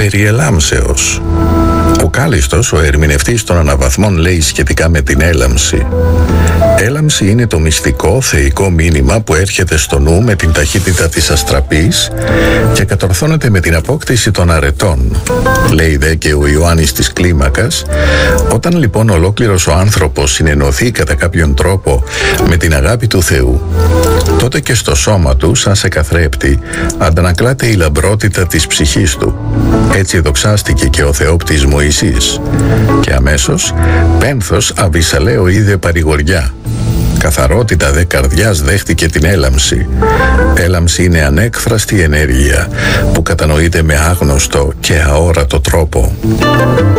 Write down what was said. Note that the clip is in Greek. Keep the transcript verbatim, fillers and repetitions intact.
περί ελάμσεως. Ο Κάλιστος, ο ερμηνευτής των αναβαθμών, λέει σχετικά με την έλαμψη: έλαμψη είναι το μυστικό θεϊκό μήνυμα που έρχεται στο νου με την ταχύτητα της αστραπής και κατορθώνεται με την απόκτηση των αρετών. Λέει δε και ο Ιωάννης της Κλίμακας: όταν λοιπόν ολόκληρος ο άνθρωπος συνενωθεί κατά κάποιον τρόπο με την αγάπη του Θεού, τότε και στο σώμα του, σαν σε καθρέπτη, αντανακλάται η λαμπρότητα της ψυχής του. Έτσι δοξάστηκε και ο Θεόπτης Μωυσής. Και αμέσως πένθος Αβυσσαλέο είδε παρηγοριά. Καθαρότητα δε καρδιάς δέχτηκε την έλαμψη. Έλαμψη είναι ανέκφραστη ενέργεια που κατανοείται με άγνωστο και αόρατο τρόπο.